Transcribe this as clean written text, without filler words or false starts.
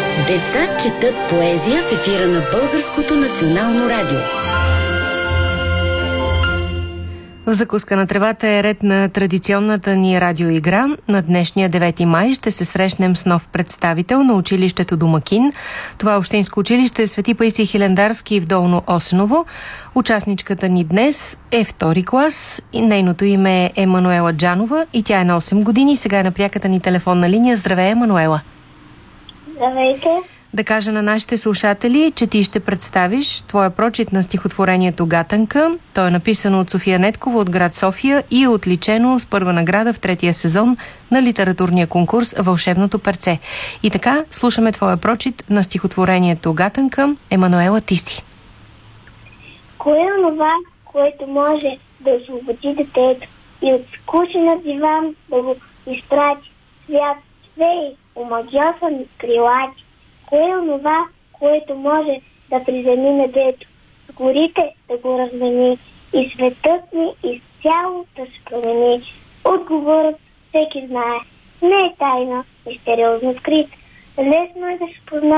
Деца четат поезия в ефира на Българското национално радио. В закуска на тревата е ред на традиционната ни радиоигра. На днешния 9 май ще се срещнем с нов представител на училището Домакин. Това общинско училище е Свети Паисий Хилендарски в Долно Осеново. Участничката ни днес е втори клас и нейното име е Емануела Джанова и тя е на 8 години. Сега е на пряката ни телефонна линия. Здравей, Емануела! Здравейте! Да кажа на нашите слушатели, че ти ще представиш твоя прочит на стихотворението Гатанка. То е написано от София Неткова от град София и е отличено с първа награда в третия сезон на литературния конкурс Вълшебното перце. И така, слушаме твоя прочит на стихотворението Гатанка. Емануела, ти си. Кое е онова, което може да освободи детето и от скучен диван да го изпрати свят, свей, омагьосан крилати? Кое е онова, което може да приземи небето, с горите да го размени и светът ни изцяло да се промени? Отговорът всеки знае, не е тайна, мистериозно скрит. Лесно е да се позна